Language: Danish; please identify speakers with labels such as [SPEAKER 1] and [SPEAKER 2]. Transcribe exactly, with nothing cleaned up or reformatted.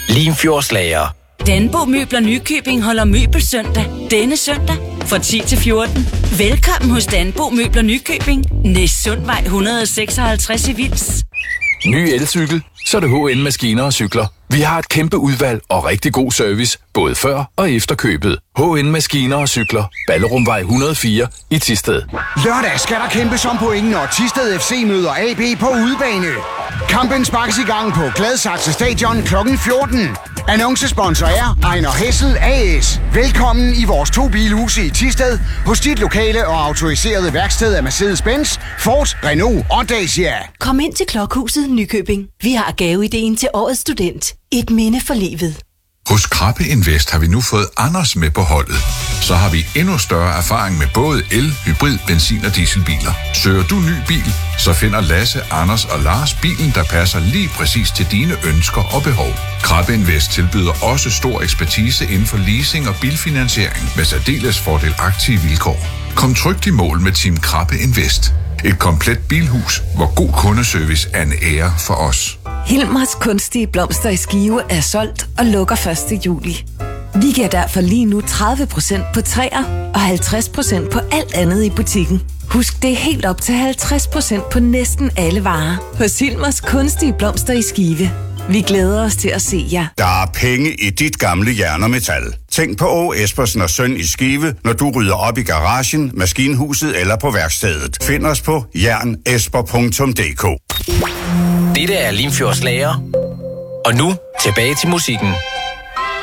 [SPEAKER 1] Limfjordslager.
[SPEAKER 2] Danbo Møbler Nykøbing holder møbelsøndag denne søndag fra ti til fjorten. Velkommen hos Danbo Møbler Nykøbing. Næstsundvej et hundrede og seksoghalvtreds i Vils.
[SPEAKER 3] Ny elcykel, så er det H N Maskiner og Cykler. Vi har et kæmpe udvalg og rigtig god service, både før og efter købet. H N Maskiner og Cykler. Ballerumvej et hundrede og fire i Thisted.
[SPEAKER 4] Lørdag skal der kæmpes om pointen, når Thisted F C møder A B på udebane. Kampen sparkes i gang på Gladsaxe Stadion klokken fjorten. Annoncesponsor er Ejner Hessel A S. Velkommen i vores to bilhuse i Thisted, hos dit lokale og autoriserede værksted af Mercedes-Benz, Ford, Renault og Dacia.
[SPEAKER 5] Kom ind til Klokhuset Nykøbing. Vi har gaveideen til årets student. Et minde for livet.
[SPEAKER 6] Hos Krabbe Invest har vi nu fået Anders med på holdet. Så har vi endnu større erfaring med både el, hybrid, benzin og dieselbiler. Søger du ny bil, så finder Lasse, Anders og Lars bilen, der passer lige præcis til dine ønsker og behov. Krabbe Invest tilbyder også stor ekspertise inden for leasing og bilfinansiering med særdeles fordelagtige vilkår. Kom trygt i mål med Team Krabbe Invest. Et komplet bilhus, hvor god kundeservice er en ære for os.
[SPEAKER 7] Hilmers kunstige blomster i Skive er solgt og lukker første juli. Vi giver derfor lige nu tredive procent på træer og halvtreds procent på alt andet i butikken. Husk, det er helt op til halvtreds procent på næsten alle varer hos Hilmers kunstige blomster i Skive. Vi glæder os til at se jer.
[SPEAKER 8] Der er penge i dit gamle jern og metal. Tænk på Å Espersen og Søn i Skive, når du rydder op i garagen, maskinhuset eller på værkstedet. Find os på jernesper punktum d k.
[SPEAKER 1] Dette er Limfjordslager. Og nu tilbage til musikken.